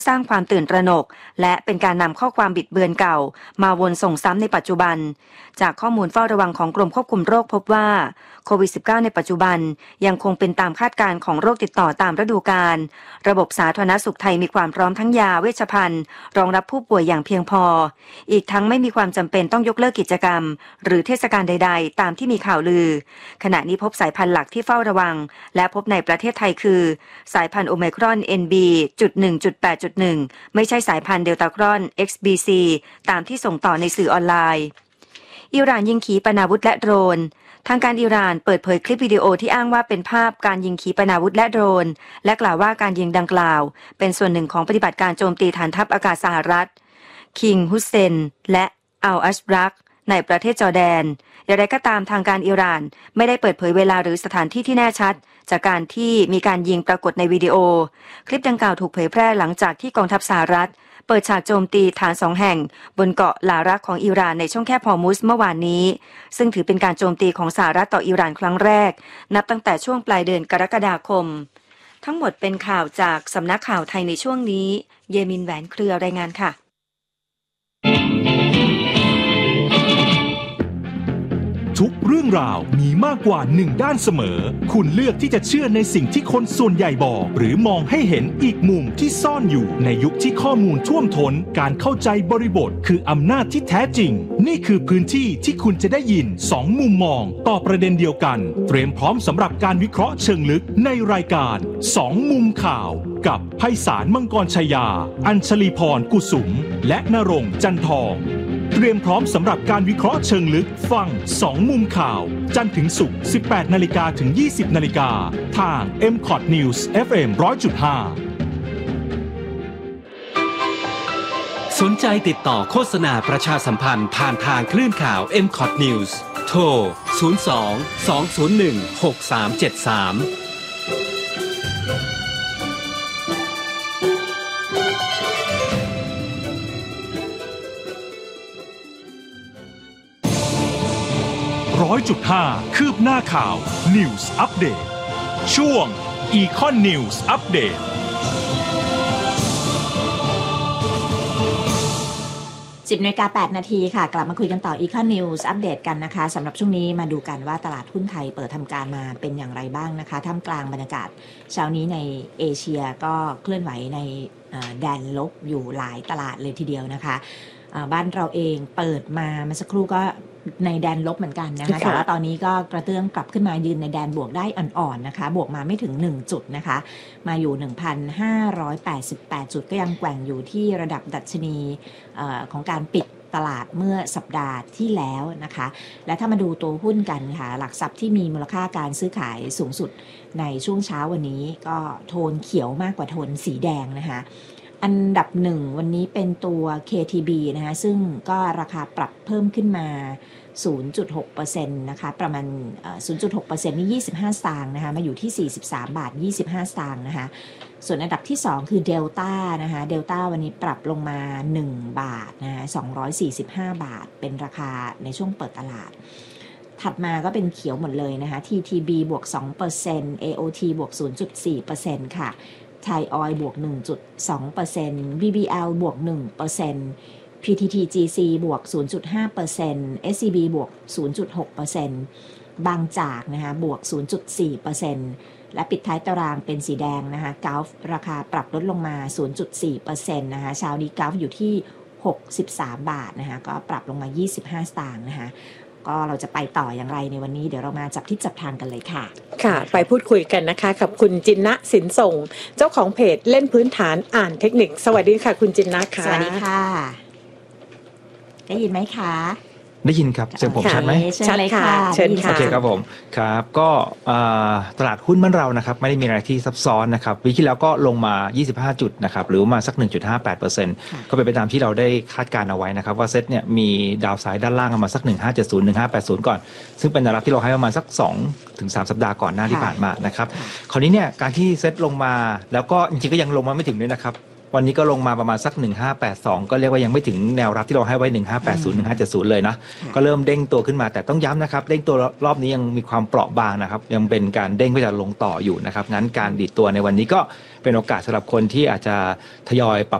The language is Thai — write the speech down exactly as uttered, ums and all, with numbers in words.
สร้างความตื่นตระหนกและเป็นการนำข้อความบิดเบือนเก่ามาวนส่งซ้ำในปัจจุบันจากข้อมูลเฝ้าระวังของกรมควบคุมโรคพบว่าโควิด สิบเก้า ในปัจจุบันยังคงเป็นตามคาดการณ์ของโรคติดต่อตามฤดูกาลระบบสาธารณสุขไทยมีความพร้อมทั้งยาเวชภัณฑ์รองรับผู้ป่วยอย่างเพียงพออีกทั้งไม่มีความจำเป็นต้องยกเลิกกิจกรรมหรือเทศกาลใดๆตามที่มีข่าวลือขณะนี้พบสายพันธุ์หลักที่เฝ้าระวังและพบในประเทศไทยคือสายพันธุ์โอไมครอน เอ็น บี จุด หนึ่ง จุด แปด จุด หนึ่ง ไม่ใช่สายพันธุ์เดลตาครอน เอ็กซ์ บี ซี ตามที่ส่งต่อในสื่อออนไลน์อิหร่านยิงขีปนาวุธและโดรนทางการอิหร่านเปิดเผยคลิปวิดีโอที่อ้างว่าเป็นภาพการยิงขีปนาวุธและโดรนและกล่าวว่าการยิงดังกล่าวเป็นส่วนหนึ่งของปฏิบัติการโจมตีฐานทัพอากาศสหรัฐคิงฮุสเซนและอัลอัชรักในประเทศจอร์แดนอย่างไรก็ตามทางการอิหร่านไม่ได้เปิดเผยเวลาหรือสถานที่ที่แน่ชัดจากการที่มีการยิงปรากฏในวิดีโอคลิปดังกล่าวถูกเผยแพร่หลังจากที่กองทัพสหรัฐเปิดฉากโจมตีฐานสองแห่งบนเกาะลารักของอิหร่านในช่องแคบฮอร์มุซเมื่อวานนี้ซึ่งถือเป็นการโจมตีของสหรัฐต่ออิหร่านครั้งแรกนับตั้งแต่ช่วงปลายเดือนกรกฎาคมทั้งหมดเป็นข่าวจากสำนักข่าวไทยในช่วงนี้เยมินแหวนเครือรายงานค่ะทุกเรื่องราวมีมากกว่าหนึ่งด้านเสมอคุณเลือกที่จะเชื่อในสิ่งที่คนส่วนใหญ่บอกหรือมองให้เห็นอีกมุมที่ซ่อนอยู่ในยุคที่ข้อมูลท่วมท้นการเข้าใจบริบทคืออำนาจที่แท้จริงนี่คือพื้นที่ที่คุณจะได้ยินสองมุมมองต่อประเด็นเดียวกันเตรียมพร้อมสำหรับการวิเคราะห์เชิงลึกในรายการสองมุมข่าวกับไพศาลมังกรชยาอัญชลีพรกุสุมและณรงค์จันทองเตรียมพร้อมสำหรับการวิเคราะห์เชิงลึกฟังสองมุมข่าวจันทร์ถึงศุกร์ สิบแปดนาฬิกา ถึง ยี่สิบนาฬิกาทาง เอ็ม คอท News เอฟ เอ็ม หนึ่งร้อยจุดห้าสนใจติดต่อโฆษณาประชาสัมพันธ์ผ่านทางคลื่นข่าว เอ็ม คอท News โทร ศูนย์ สอง สอง ศูนย์ หนึ่ง หก สาม เจ็ด สามร้อยจุดห้า คืบหน้าข่าว News Update ช่วง Econ News Update สิบนาฬิกาแปดนาทีค่ะกลับมาคุยกันต่อ Econ News Update กันนะคะสำหรับช่วงนี้มาดูกันว่าตลาดหุ้นไทยเปิดทำการมาเป็นอย่างไรบ้างนะคะท่ามกลางบรรยากาศเช้านี้ในเอเชียก็เคลื่อนไหวในแดนลบอยู่หลายตลาดเลยทีเดียวนะคะบ้านเราเองเปิดมาเมื่อสักครู่ก็ในแดนลบเหมือนกันนะคะแต่ว่าตอนนี้ก็กระเตื้องกลับขึ้นมายืนในแดนบวกได้อ่อนๆนะคะบวกมาไม่ถึงหนึ่งจุดนะคะมาอยู่ หนึ่งพันห้าร้อยแปดสิบแปด จุดก็ยังแกว่งอยู่ที่ระดับดัชนีของการปิดตลาดเมื่อสัปดาห์ที่แล้วนะคะและถ้ามาดูตัวหุ้นกันค่ะหลักทรัพย์ที่มีมูลค่าการซื้อขายสูงสุดในช่วงเช้าวันนี้ก็โทนเขียวมากกว่าโทนสีแดงนะคะอันดับหนึ่งวันนี้เป็นตัว เค ที บี นะคะซึ่งก็ราคาปรับเพิ่มขึ้นมา ศูนย์จุดหกเปอร์เซ็นต์ นะคะประมาณ ศูนย์จุดหกเปอร์เซ็นต์ นี่ยี่สิบห้าสตางค์นะคะมาอยู่ที่สี่สิบสามบาทยี่สิบห้าสตางค์นะคะส่วนอันดับที่สองคือเดลต้านะคะเดลต้าวันนี้ปรับลงมาหนึ่งบาทนะคะสองร้อยสี่สิบห้าบาทเป็นราคาในช่วงเปิดตลาดถัดมาก็เป็นเขียวหมดเลยนะคะ ที ที บี บวก สองเปอร์เซ็นต์ เอ โอ ที บวก ศูนย์จุดสี่เปอร์เซ็นต์ ค่ะไทยออยล์บวก หนึ่งจุดสองเปอร์เซ็นต์ บี บี แอล บวก หนึ่งเปอร์เซ็นต์ พี ที ที จี ซี บวก ศูนย์จุดห้าเปอร์เซ็นต์ เอส ซี บี บวก ศูนย์จุดหกเปอร์เซ็นต์ บางจากนะคะบวก ศูนย์จุดสี่เปอร์เซ็นต์ และปิดท้ายตารางเป็นสีแดงนะคะกราฟราคาปรับลดลงมา ศูนย์จุดสี่เปอร์เซ็นต์ นะคะเช้านี้กราฟอยู่ที่หกสิบสามบาทนะคะก็ปรับลงมายี่สิบห้าสตางค์นะคะก็เราจะไปต่ออย่างไรในวันนี้เดี๋ยวเรามาจับทิศจับทางกันเลยค่ะค่ะไปพูดคุยกันนะคะกับคุณจินนะสินส่งเจ้าของเพจเล่นพื้นฐานอ่านเทคนิคสวัสดีค่ะคุณจินนะค่ะสวัสดีค่ะได้ยินไหมคะได้ยินครับเสียงผมชัดไหมชัดเลยค่ะเชิญค่ะโอเคครับผมครับก็ตลาดหุ้นบ้านเรานะครับไม่ได้มีอะไรที่ซับซ้อนนะครับปีที่แล้วก็ลงมายี่สิบห้าจุดนะครับหรือมาสัก หนึ่งจุดห้าแปดเปอร์เซ็นต์ ก็เป็นไปตามที่เราได้คาดการณ์เอาไว้นะครับว่าเซ็ตเนี่ยมีดาวไซด์ด้านล่างประมาณสักหนึ่งพันห้าร้อยเจ็ดสิบ หนึ่งพันห้าร้อยแปดสิบก่อนซึ่งเป็นแนวรับที่เราให้ประมาณสักสองถึงสามสัปดาห์ก่อนหน้าที่ผ่านมานะครับคราวนี้เนี่ยการที่เซ็ตลงมาแล้วก็จริงๆก็ยังลงมาไม่ถึงด้วยนะครับวันนี้ก็ลงมาประมาณสักหนึ่งพันห้าร้อยแปดสิบสองก็เรียกว่ายังไม่ถึงแนวรับที่เราให้ไว้หนึ่งพันห้าร้อยแปดสิบ หนึ่งพันห้าร้อยเจ็ดสิบเลยนะก็เริ่มเด้งตัวขึ้นมาแต่ต้องย้ำนะครับเด้งตัวรอบนี้ยังมีความเปราะบางนะครับยังเป็นการเด้งเพื่อจะลงต่ออยู่นะครับงั้นการดีดตัวในวันนี้ก็เป็นโอกาสสำหรับคนที่อาจจะทยอยปรับ